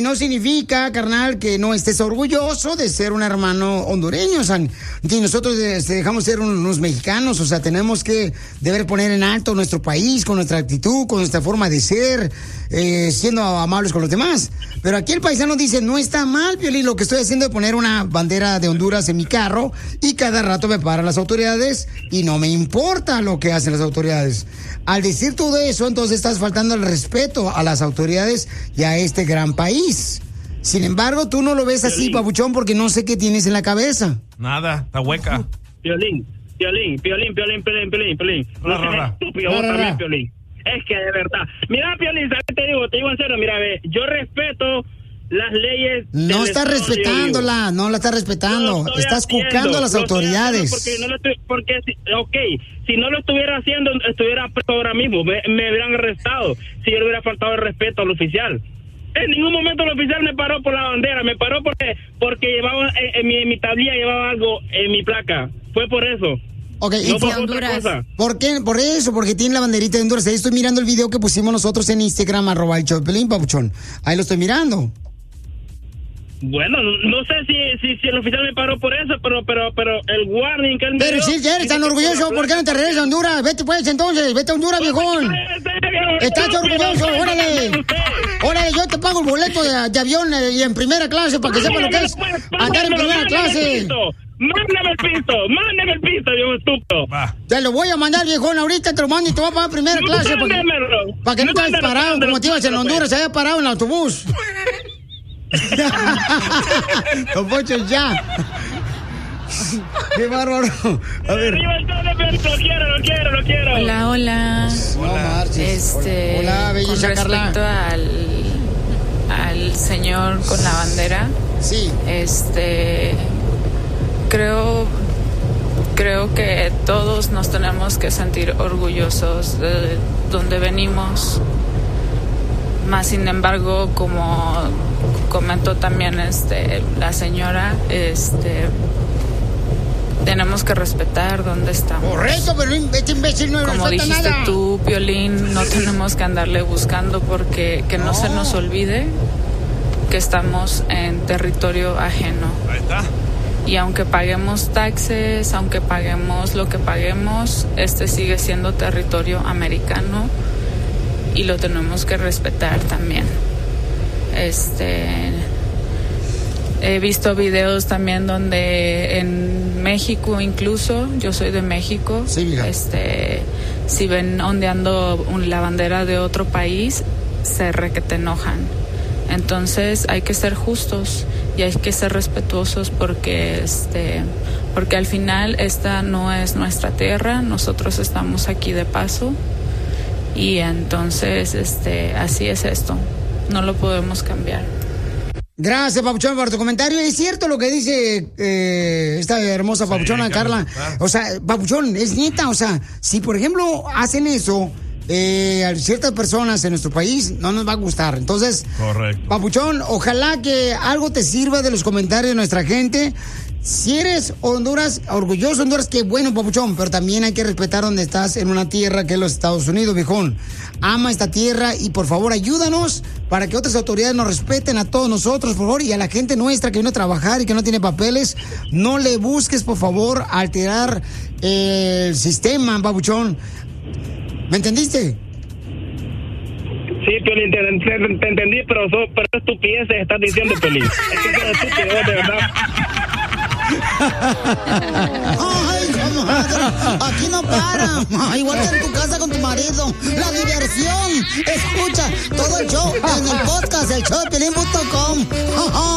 no significa, carnal, que no estés orgulloso de ser un hermano hondureño. O sea, que nosotros dejamos ser unos mexicanos. O sea, tenemos que deber poner en alto nuestro país con nuestra actitud, con nuestra forma de ser, siendo amables con los demás. Pero aquí el paisano dice, no está mal, Piolín, lo que estoy haciendo es poner una bandera de Honduras en mi carro y cada rato me paran las autoridades y no me importa lo que hacen las autoridades. Al decir todo eso, entonces estás faltando el respeto a las autoridades y a este gran país. Sin embargo, tú no lo ves así, papuchón, porque no sé qué tienes en la cabeza. Nada, está hueca. Piolín. No seas estúpido vos también, Piolín. Es que de verdad. Mira, Piolín, ¿sabes? Te digo en serio, mira, ve, yo respeto las leyes. No estás respetándola, no la estás respetando. Estás cucando a las autoridades. Porque si no lo estuviera haciendo, estuviera preso ahora mismo. Me hubieran arrestado si yo le hubiera faltado el respeto al oficial. En ningún momento el oficial me paró por la bandera, me paró porque llevaba en mi tablilla llevaba algo en mi placa. Fue por eso. Ok, no ¿y por Honduras? ¿Por qué? Por eso, porque tiene la banderita de Honduras. Ahí estoy mirando el video que pusimos nosotros en Instagram, @el papuchón. Ahí lo estoy mirando. Bueno, no sé si el oficial me paró por eso, pero el warning que él me Pero dio, si eres tan orgulloso, ¿por qué no te regresas a Honduras? Vete pues entonces, vete a Honduras, viejón. Estás orgulloso, órale. Órale, yo te pago el boleto de avión y en primera clase para que sepas lo que es andar en primera clase. Mándame el pisto, viejo estúpido. Te lo voy a mandar, viejón, ahorita te lo mando y te voy a pagar primera clase. Para que no te hayas parado como te ibas en Honduras, se había parado en el autobús. Don Poncho, ya. Qué bárbaro. A ver. Lo quiero. Hola. Hola, belleza con respecto Carla. al señor con la bandera. Sí. Creo que todos nos tenemos que sentir orgullosos de donde venimos. Más sin embargo, como comentó también la señora, tenemos que respetar dónde estamos. Correcto, pero este imbécil no como respeta dijiste nada. tú, Piolín, no tenemos que andarle buscando porque no se nos olvide que estamos en territorio ajeno. Ahí está. Y aunque paguemos taxes, aunque paguemos lo que paguemos, sigue siendo territorio americano y lo tenemos que respetar también. He visto videos también donde en México, incluso, yo soy de México, sí, si ven ondeando la bandera de otro país, se te enojan. Entonces hay que ser justos y hay que ser respetuosos porque al final esta no es nuestra tierra, nosotros estamos aquí de paso y entonces así es esto, no lo podemos cambiar. Gracias, papuchón, por tu comentario. Es cierto lo que dice esta hermosa papuchona, Carla. O sea, papuchón, es neta. O sea, si por ejemplo hacen eso a ciertas personas en nuestro país, no nos va a gustar. Entonces, correcto. Papuchón, ojalá que algo te sirva de los comentarios de nuestra gente. Si eres orgulloso de Honduras, qué bueno, papuchón, pero también hay que respetar donde estás, en una tierra que es los Estados Unidos, viejón. Ama esta tierra y por favor ayúdanos para que otras autoridades nos respeten a todos nosotros, por favor, y a la gente nuestra que viene a trabajar y que no tiene papeles. No le busques, por favor, alterar el sistema, papuchón. ¿Me entendiste? Sí, Piolín, te entendí, pero estupideces estás diciendo, Piolín. Es que son estúpidos, de verdad. Ay, comadre, aquí no para. Igual que en tu casa con tu marido. La diversión. Escucha todo el show en el podcast, el showdepiolín.com.